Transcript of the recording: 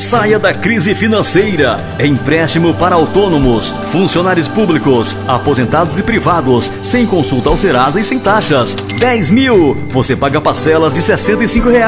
Saia da crise financeira. Empréstimo para autônomos, funcionários públicos, aposentados e privados, sem consulta ao Serasa e sem taxas. 10 mil. Você paga parcelas de R$ 65.